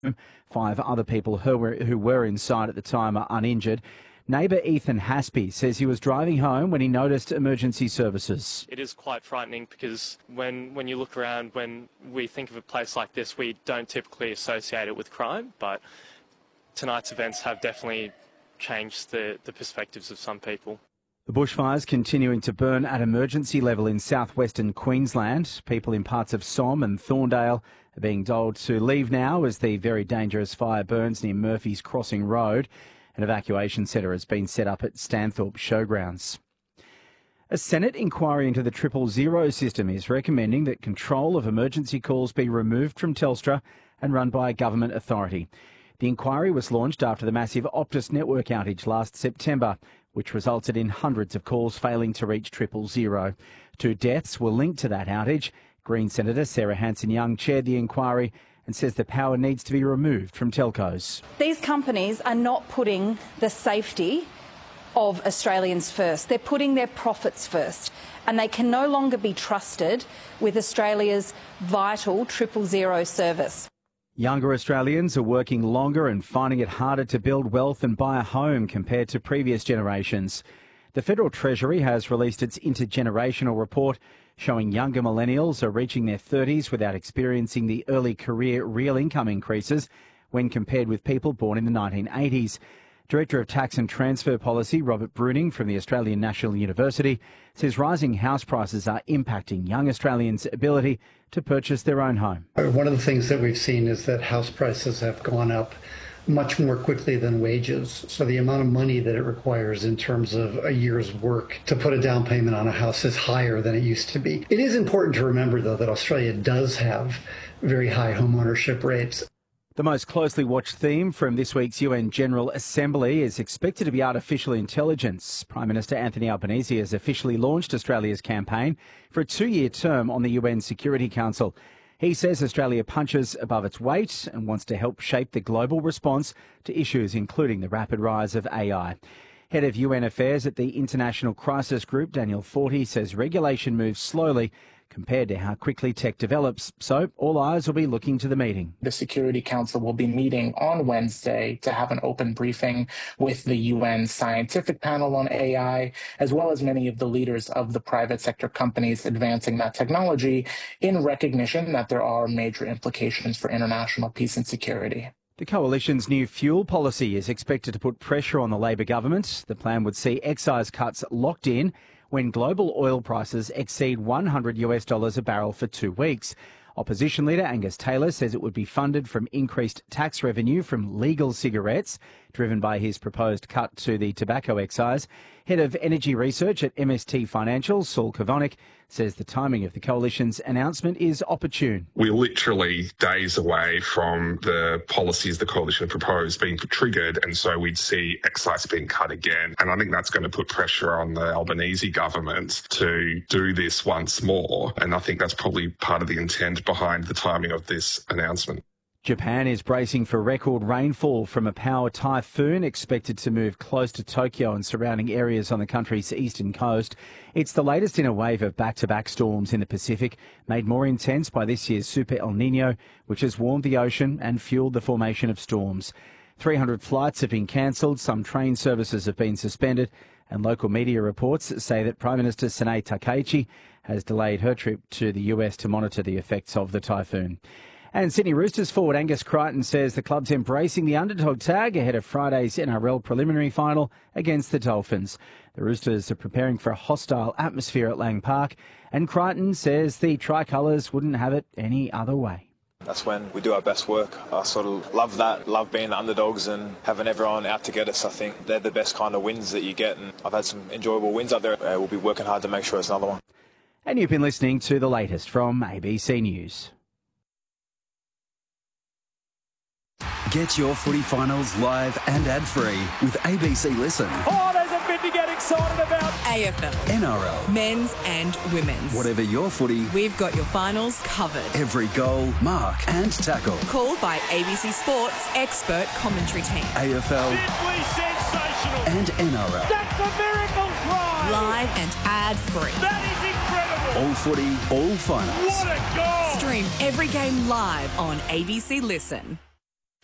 5 other people who were inside at the time are uninjured. Neighbour Ethan Haspy says he was driving home when he noticed emergency services. It is quite frightening because when you look around, when we think of a place like this, we don't typically associate it with crime, but tonight's events have definitely changed the perspectives of some people. The bushfires continuing to burn at emergency level in southwestern Queensland. People in parts of Somme and Thorndale are being told to leave now as the very dangerous fire burns near Murphy's Crossing Road. An evacuation centre has been set up at Stanthorpe Showgrounds. A Senate inquiry into the 000 system is recommending that control of emergency calls be removed from Telstra and run by a government authority. The inquiry was launched after the massive Optus network outage last September, which resulted in hundreds of calls failing to reach 000. 2 deaths were linked to that outage. Green Senator Sarah Hanson-Young chaired the inquiry and says the power needs to be removed from telcos. These companies are not putting the safety of Australians first. They're putting their profits first, and they can no longer be trusted with Australia's vital 000 service. Younger Australians are working longer and finding it harder to build wealth and buy a home compared to previous generations. The Federal Treasury has released its intergenerational report showing younger millennials are reaching their 30s without experiencing the early career real income increases when compared with people born in the 1980s. Director of Tax and Transfer Policy, Robert Bruning from the Australian National University, says rising house prices are impacting young Australians' ability to purchase their own home. One of the things that we've seen is that house prices have gone up much more quickly than wages. So the amount of money that it requires in terms of a year's work to put a down payment on a house is higher than it used to be. It is important to remember, though, that Australia does have very high home ownership rates. The most closely watched theme from this week's UN General Assembly is expected to be artificial intelligence. Prime Minister Anthony Albanese has officially launched Australia's campaign for a 2-year term on the UN Security Council. He says Australia punches above its weight and wants to help shape the global response to issues including the rapid rise of AI. Head of UN Affairs at the International Crisis Group, Daniel Forti, says regulation moves slowly compared to how quickly tech develops, so all eyes will be looking to the meeting. The Security Council will be meeting on Wednesday to have an open briefing with the UN scientific panel on AI, as well as many of the leaders of the private sector companies advancing that technology, in recognition that there are major implications for international peace and security. The Coalition's new fuel policy is expected to put pressure on the Labor government. The plan would see excise cuts locked in when global oil prices exceed $100 a barrel for 2 weeks. Opposition leader Angus Taylor says it would be funded from increased tax revenue from legal cigarettes, driven by his proposed cut to the tobacco excise. Head of Energy Research at MST Financial, Saul Kavonik, says the timing of the Coalition's announcement is opportune. We're literally days away from the policies the Coalition proposed being triggered, and so we'd see excise being cut again. And I think that's going to put pressure on the Albanese government to do this once more, and I think that's probably part of the intent behind the timing of this announcement. Japan is bracing for record rainfall from a power typhoon expected to move close to Tokyo and surrounding areas on the country's eastern coast. It's the latest in a wave of back-to-back storms in the Pacific, made more intense by this year's Super El Nino, which has warmed the ocean and fueled the formation of storms. 300 flights have been cancelled, some train services have been suspended, and local media reports say that Prime Minister Sanae Takaichi has delayed her trip to the US to monitor the effects of the typhoon. And Sydney Roosters forward Angus Crichton says the club's embracing the underdog tag ahead of Friday's NRL preliminary final against the Dolphins. The Roosters are preparing for a hostile atmosphere at Lang Park, and Crichton says the Tricolours wouldn't have it any other way. That's when we do our best work. I sort of love that, love being the underdogs and having everyone out to get us. I think they're the best kind of wins that you get, and I've had some enjoyable wins out there. We'll be working hard to make sure it's another one. And you've been listening to the latest from ABC News. Get your footy finals live and ad-free with ABC Listen. Oh, there's a bit to get excited about. AFL, NRL, men's and women's. Whatever your footy, we've got your finals covered. Every goal, mark and tackle. Called by ABC Sports expert commentary team. AFL, Simply sensational. And NRL. That's a miracle try. Live and ad-free. That is incredible. All footy, all finals. What a goal. Stream every game live on ABC Listen.